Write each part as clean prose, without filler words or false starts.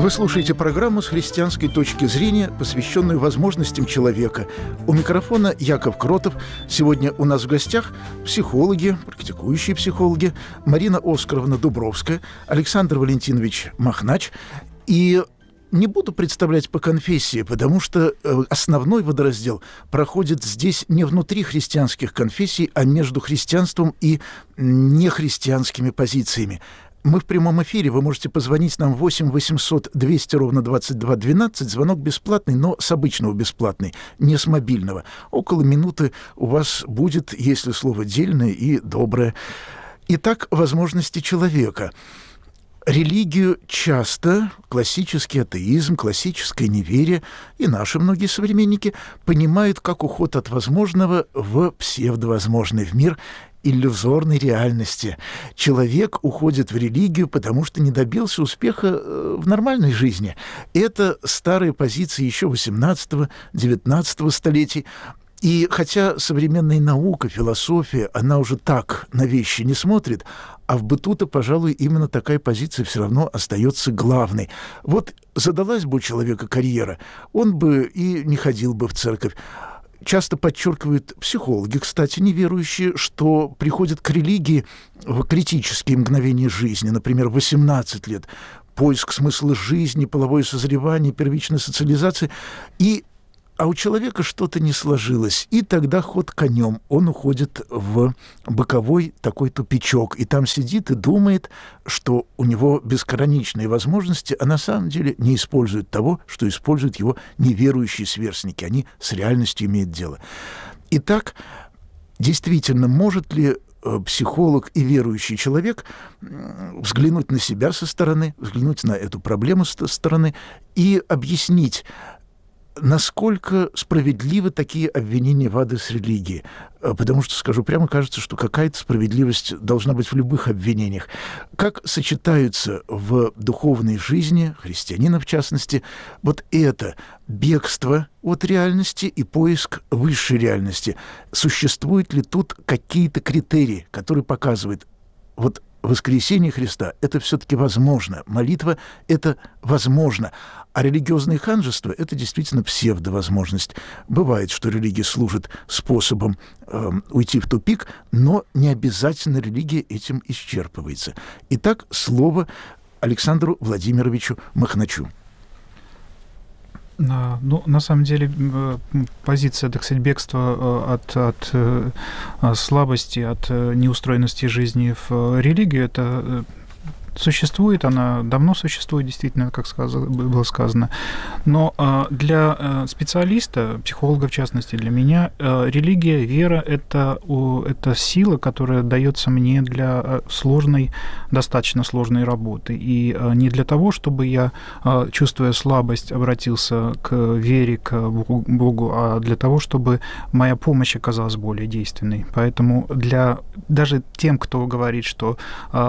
Вы слушаете программу с христианской точки зрения, посвященную возможностям человека. У микрофона Яков Кротов. Сегодня у нас в гостях психологи, практикующие психологи, Марина Оскаровна Дубровская, Александр Валентинович Махнач. И не буду представлять по конфессии, потому что основной водораздел проходит здесь не внутри христианских конфессий, а между христианством и нехристианскими позициями. Мы в прямом эфире, вы можете позвонить нам 8 800 200 ровно 22 12. Звонок бесплатный, но с обычного бесплатный, не с мобильного. Около минуты у вас будет, если слово дельное и доброе. Итак, возможности человека. Религию часто, классический атеизм, классическое неверие и наши многие современники понимают как уход от возможного в псевдовозможный, в мир иллюзорной реальности. Человек уходит в религию, потому что не добился успеха в нормальной жизни. Это старые позиции еще 18-19 столетий. И хотя современная наука, философия, она уже так на вещи не смотрит, а в быту-то, пожалуй, именно такая позиция все равно остается главной. Вот задалась бы у человека карьера, он бы и не ходил бы в церковь. Часто подчеркивают психологи, кстати, неверующие, что приходят к религии в критические мгновения жизни, например, 18 лет, поиск смысла жизни, половое созревание, первичная социализация, а у человека что-то не сложилось, и тогда ход конем, он уходит в боковой такой тупичок, и там сидит и думает, что у него безграничные возможности, а на самом деле не использует того, что используют его неверующие сверстники. Они с реальностью имеют дело. Итак, действительно, может ли психолог и верующий человек взглянуть на себя со стороны, взглянуть на эту проблему со стороны и объяснить, насколько справедливы такие обвинения в адрес религии? Потому что, скажу прямо, кажется, что какая-то справедливость должна быть в любых обвинениях. Как сочетаются в духовной жизни, христианина в частности, вот это бегство от реальности и поиск высшей реальности? Существуют ли тут какие-то критерии, которые показывают, вот воскресение Христа – это все-таки возможно, молитва – это возможно, а религиозное ханжество – это действительно псевдовозможность. Бывает, что религия служит способом уйти в тупик, но не обязательно религия этим исчерпывается. Итак, слово Александру Владимировичу Махначу. Ну, на самом деле, позиция, так сказать, бегства от слабости, от неустроенности жизни в религию, это существует, она давно существует, действительно, как было сказано. Но для специалиста, психолога в частности, для меня, религия, вера – это сила, которая дается мне для достаточно сложной работы. И не для того, чтобы я, чувствуя слабость, обратился к вере, к Богу, а для того, чтобы моя помощь оказалась более действенной. Поэтому даже тем, кто говорит, что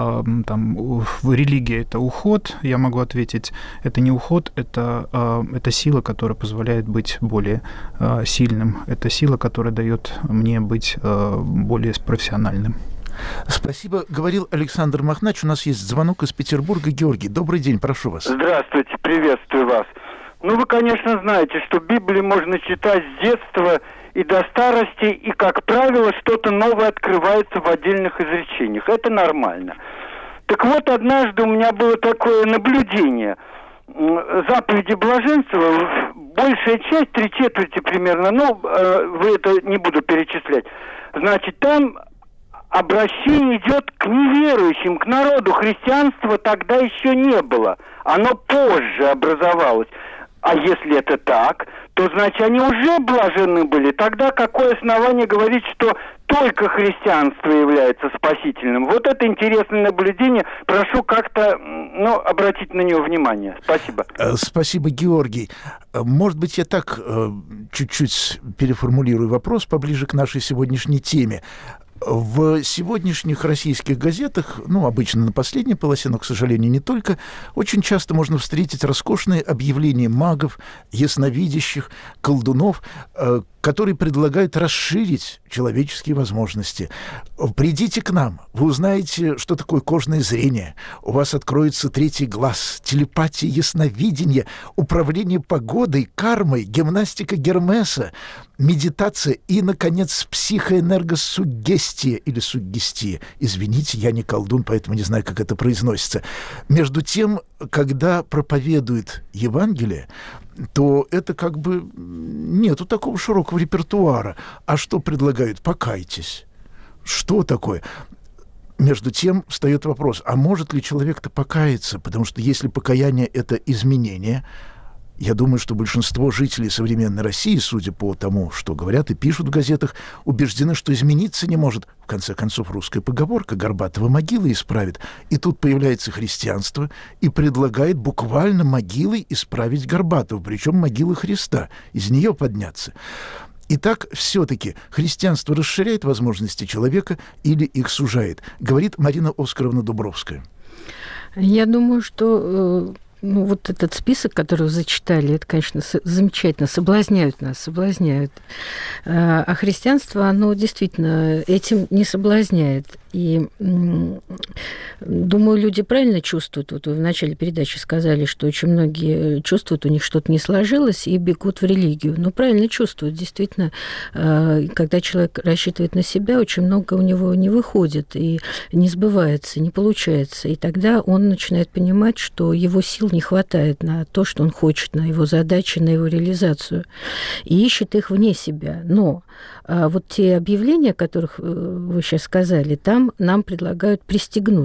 религия – это уход, я могу ответить, это не уход, это сила, которая позволяет быть более сильным. Это сила, которая дает мне быть более профессиональным. Спасибо. Говорил Александр Махнач. У нас есть звонок из Петербурга. Георгий, добрый день, прошу вас. Здравствуйте, приветствую вас. Вы, конечно, знаете, что Библию можно читать с детства и до старости, и, как правило, что-то новое открывается в отдельных изречениях. Это нормально. Так вот, однажды у меня было такое наблюдение. Заповеди блаженства, большая часть, 3/4 примерно, вы это не буду перечислять. Значит, там обращение идет к неверующим, к народу. Христианства тогда еще не было. Оно позже образовалось. А если это так, то, значит, они уже блаженны были. Тогда какое основание говорить, что только христианство является спасительным? Вот это интересное наблюдение. Прошу как-то, обратить на него внимание. Спасибо. Спасибо, Георгий. Может быть, я так чуть-чуть переформулирую вопрос поближе к нашей сегодняшней теме. В сегодняшних российских газетах, обычно на последней полосе, но, к сожалению, не только, очень часто можно встретить роскошные объявления магов, ясновидящих, колдунов, который предлагает расширить человеческие возможности. Придите к нам, вы узнаете, что такое кожное зрение, у вас откроется третий глаз, телепатия, ясновидение, управление погодой, кармой, гимнастика Гермеса, медитация и, наконец, психоэнергосуггестия или суггестия. Извините, я не колдун, поэтому не знаю, как это произносится. Между тем, когда проповедует Евангелие, то это как бы нету такого широкого репертуара. А что предлагают? Покайтесь. Что такое? Между тем встает вопрос, а может ли человек-то покаяться? Потому что если покаяние – это изменение, я думаю, что большинство жителей современной России, судя по тому, что говорят и пишут в газетах, убеждены, что измениться не может. В конце концов, русская поговорка «Горбатова могила исправит». И тут появляется христианство и предлагает буквально могилой исправить Горбатова, причем могилы Христа, из нее подняться. Итак, все-таки христианство расширяет возможности человека или их сужает, говорит Марина Оскаровна Дубровская. Я думаю, что вот этот список, который вы зачитали, это, конечно, замечательно, соблазняют нас, соблазняют. А христианство, оно действительно этим не соблазняет. И думаю, люди правильно чувствуют. Вот вы в начале передачи сказали, что очень многие чувствуют, у них что-то не сложилось, и бегут в религию. Но правильно чувствуют. Действительно, когда человек рассчитывает на себя, очень много у него не выходит, и не сбывается, не получается. И тогда он начинает понимать, что его сил не хватает на то, что он хочет, на его задачи, на его реализацию. И ищет их вне себя. Но вот те объявления, о которых вы сейчас сказали, там нам предлагают пристегнуть